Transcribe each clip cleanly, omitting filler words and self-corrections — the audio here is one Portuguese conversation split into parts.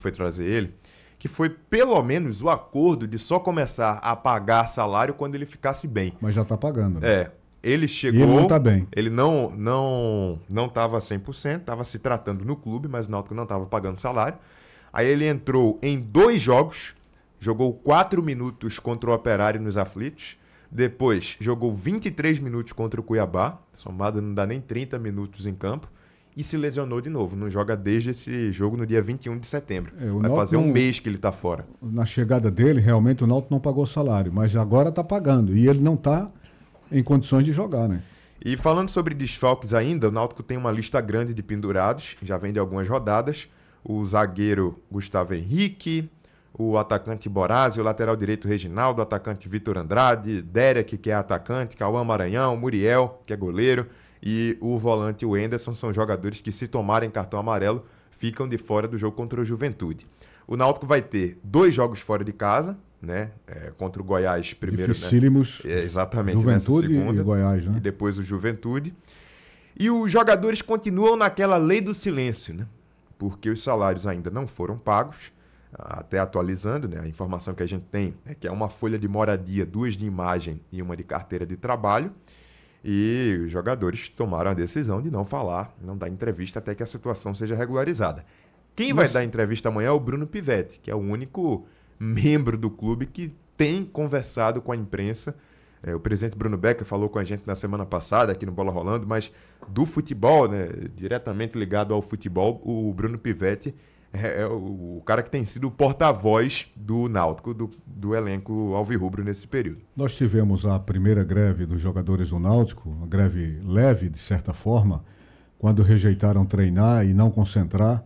foi trazer ele, que foi pelo menos o acordo de só começar a pagar salário quando ele ficasse bem. Mas já está pagando, né? Ele chegou... E ele não está bem. Ele não estava 100%, estava se tratando no clube, mas o Náutico não estava pagando salário. Aí ele entrou em 2 jogos, jogou 4 minutos contra o Operário nos Aflitos, depois jogou 23 minutos contra o Cuiabá, somado não dá nem 30 minutos em campo, e se lesionou de novo. Não joga desde esse jogo no dia 21 de setembro. Vai fazer um mês que ele está fora. Na chegada dele, realmente o Náutico não pagou salário, mas agora está pagando. E ele não está em condições de jogar, né? E falando sobre desfalques ainda, o Náutico tem uma lista grande de pendurados, já vem de algumas rodadas. O zagueiro Gustavo Henrique, o atacante Borazzi, o lateral direito Reginaldo, o atacante Vitor Andrade, Derek, que é atacante, Cauã Maranhão, Muriel, que é goleiro, e o volante Wenderson são jogadores que, se tomarem cartão amarelo, ficam de fora do jogo contra o Juventude. O Náutico vai ter 2 jogos fora de casa, né? Contra o Goiás primeiro, dificílimos, né? Exatamente, Juventude nessa segunda, e Goiás, né? E depois o Juventude. E os jogadores continuam naquela lei do silêncio, né? Porque os salários ainda não foram pagos, até atualizando, né? A informação que a gente tem é que é uma folha de moradia, 2 de imagem e uma de carteira de trabalho. E os jogadores tomaram a decisão de não falar, não dar entrevista até que a situação seja regularizada. Quem vai dar entrevista amanhã é o Bruno Pivetti, que é o único membro do clube que tem conversado com a imprensa. O presidente Bruno Becker falou com a gente na semana passada aqui no Bola Rolando, mas do futebol, né, diretamente ligado ao futebol, o Bruno Pivetti é o cara que tem sido o porta-voz do Náutico, do elenco alvirrubro nesse período. Nós tivemos a primeira greve dos jogadores do Náutico, uma greve leve, de certa forma, quando rejeitaram treinar e não concentrar,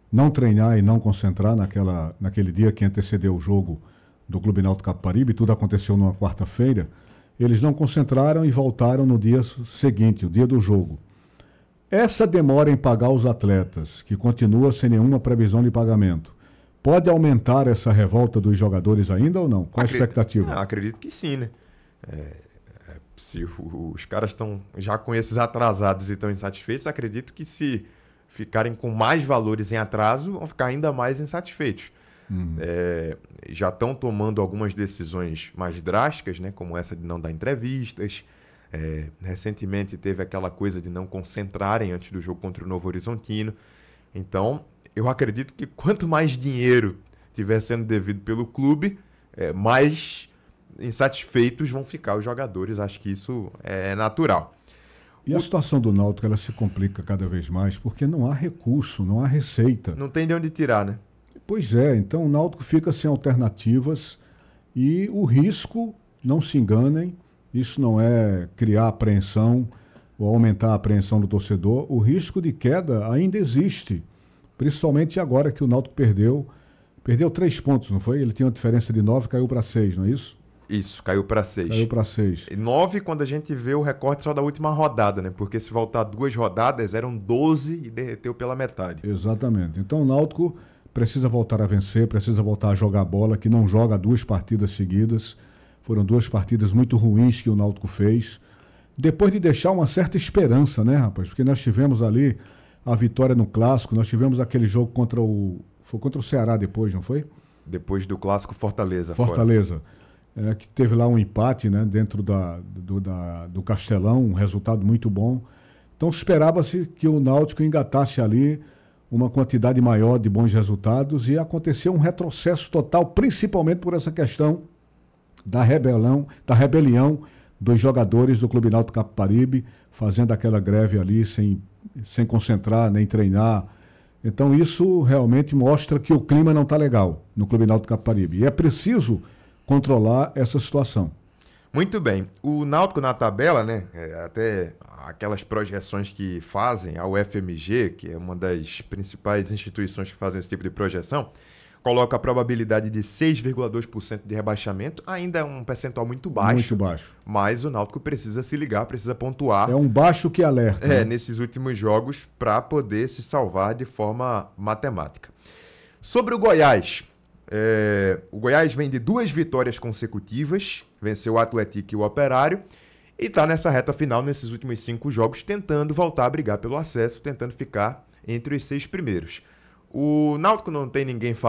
naquele dia que antecedeu o jogo do Clube Náutico Capibaribe, tudo aconteceu numa quarta-feira. Eles não concentraram e voltaram no dia seguinte, o dia do jogo. Essa demora em pagar os atletas, que continua sem nenhuma previsão de pagamento, pode aumentar essa revolta dos jogadores ainda ou não? Qual a expectativa? Acredito que sim, né? Se os caras estão já com esses atrasados e estão insatisfeitos, acredito que se ficarem com mais valores em atraso, vão ficar ainda mais insatisfeitos. Já estão tomando algumas decisões mais drásticas, né? Como essa de não dar entrevistas. Recentemente teve aquela coisa de não concentrarem antes do jogo contra o Novo Horizontino. Então, eu acredito que quanto mais dinheiro estiver sendo devido pelo clube, mais insatisfeitos vão ficar os jogadores. Acho que isso é natural. E a situação do Náutico, ela se complica cada vez mais porque não há recurso, não há receita. Não tem de onde tirar, né? Pois é, então o Náutico fica sem alternativas e o risco, não se enganem, isso não é criar apreensão ou aumentar a apreensão do torcedor, o risco de queda ainda existe, principalmente agora que o Náutico perdeu 3 pontos, não foi? Ele tinha uma diferença de 9, caiu para 6, não é isso? Isso, caiu para 6. Caiu para 6. 9 quando a gente vê o recorte só da última rodada, né? Porque se voltar 2 rodadas, eram 12 e derreteu pela metade. Exatamente. Então o Náutico precisa voltar a vencer, precisa voltar a jogar bola, que não joga 2 partidas seguidas. Foram 2 partidas muito ruins que o Náutico fez. Depois de deixar uma certa esperança, né, rapaz? Porque nós tivemos ali a vitória no Clássico, nós tivemos aquele jogo foi contra o Ceará depois, não foi? Depois do Clássico, Fortaleza. Fortaleza. Que teve lá um empate, né, dentro do Castelão, um resultado muito bom. Então esperava-se que o Náutico engatasse ali uma quantidade maior de bons resultados e aconteceu um retrocesso total, principalmente por essa questão da rebelião dos jogadores do Clube Náutico Capibaribe, fazendo aquela greve ali sem concentrar, nem treinar. Então isso realmente mostra que o clima não está legal no Clube Náutico Capibaribe. E é preciso controlar essa situação. Muito bem. O Náutico na tabela, né, até aquelas projeções que fazem, a UFMG, que é uma das principais instituições que fazem esse tipo de projeção, coloca a probabilidade de 6,2% de rebaixamento, ainda é um percentual muito baixo. Muito baixo. Mas o Náutico precisa se ligar, precisa pontuar. É um baixo que alerta. Né? Nesses últimos jogos, para poder se salvar de forma matemática. Sobre o Goiás, o Goiás vem de 2 vitórias consecutivas, venceu o Atlético e o Operário, e está nessa reta final, nesses últimos 5 jogos, tentando voltar a brigar pelo acesso, tentando ficar entre os 6 primeiros. O Náutico não tem ninguém